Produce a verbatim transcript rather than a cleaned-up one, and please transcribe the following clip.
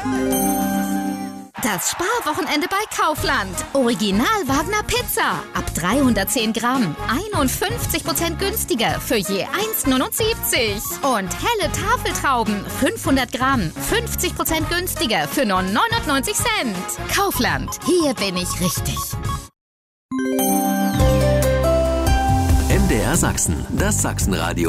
Das Sparwochenende bei Kaufland. Original Wagner Pizza. Ab dreihundertzehn Gramm. einundfünfzig Prozent günstiger für je eins neunundsiebzig. Und helle Tafeltrauben. fünfhundert Gramm. fünfzig Prozent günstiger für nur neunundneunzig Cent. Kaufland. Hier bin ich richtig. M D R Sachsen. Das Sachsenradio.